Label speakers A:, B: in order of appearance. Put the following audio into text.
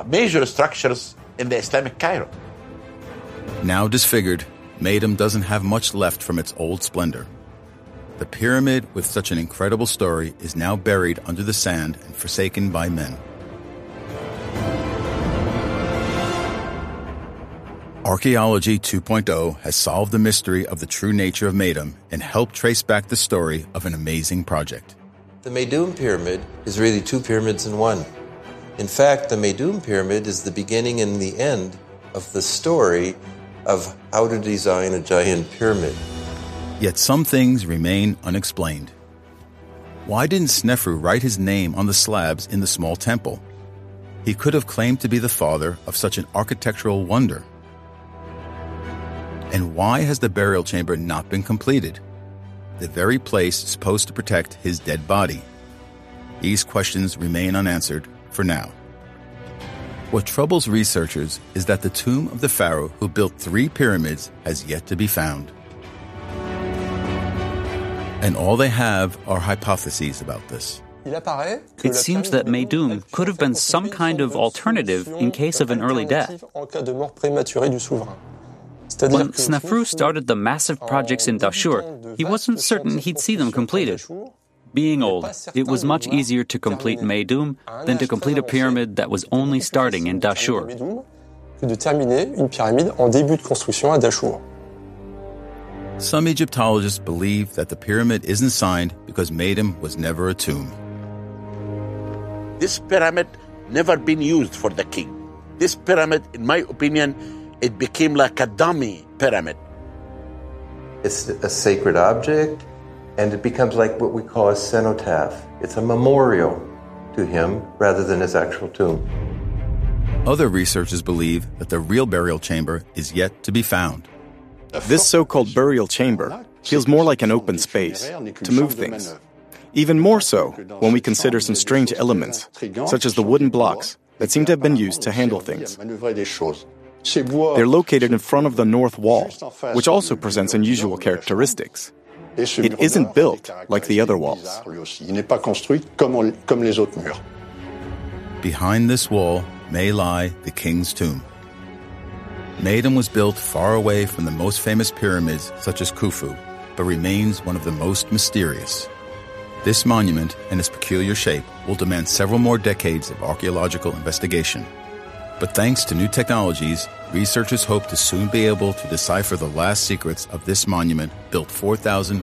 A: major structures in the Islamic Cairo.
B: Now disfigured, Meidum doesn't have much left from its old splendor. The pyramid with such an incredible story is now buried under the sand and forsaken by men. Archaeology 2.0 has solved the mystery of the true nature of Meidum and helped trace back the story of an amazing project.
C: The Meidum Pyramid is really two pyramids in one. In fact, the Meidum Pyramid is the beginning and the end of the story of how to design a giant pyramid.
B: Yet some things remain unexplained. Why didn't Snefru write his name on the slabs in the small temple? He could have claimed to be the father of such an architectural wonder. And why has the burial chamber not been completed? The very place supposed to protect his dead body. These questions remain unanswered for now. What troubles researchers is that the tomb of the pharaoh who built 3 pyramids has yet to be found. And all they have are hypotheses about this.
D: It seems that Meidum could have been some kind of alternative in case of an early death. When Snefru started the massive projects in Dashur, he wasn't certain he'd see them completed. Being old, it was much easier to complete Meidum than to complete a pyramid that was only starting in Dashur.
B: Some Egyptologists believe that the pyramid isn't signed because Meidum was never a tomb.
A: This pyramid never been used for the king. This pyramid, in my opinion, it became like a dummy pyramid.
C: It's a sacred object, and it becomes like what we call a cenotaph. It's a memorial to him rather than his actual tomb.
B: Other researchers believe that the real burial chamber is yet to be found.
E: This so-called burial chamber feels more like an open space to move things. Even more so when we consider some strange elements, such as the wooden blocks that seem to have been used to handle things. They're located in front of the north wall, which also presents unusual characteristics. It isn't built like the other walls.
B: Behind this wall may lie the king's tomb. Meidum was built far away from the most famous pyramids such as Khufu, but remains one of the most mysterious. This monument and its peculiar shape will demand several more decades of archaeological investigation. But thanks to new technologies, researchers hope to soon be able to decipher the last secrets of this monument built 4,000